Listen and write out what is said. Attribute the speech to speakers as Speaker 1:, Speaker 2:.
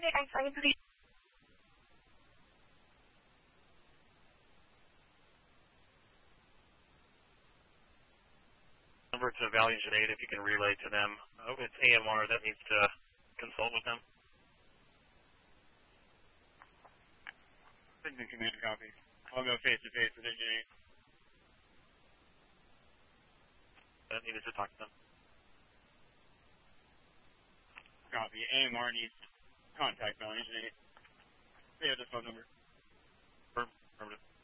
Speaker 1: Number to Valley Engine 8 if you can relay to them. It's AMR that needs to consult with them.
Speaker 2: Engine command copy. I'll go face to face with Engine 8.
Speaker 1: That needed to talk to them.
Speaker 2: Copy. AMR needs contact Valley Engine 8. They have the phone number.
Speaker 1: Affirmative.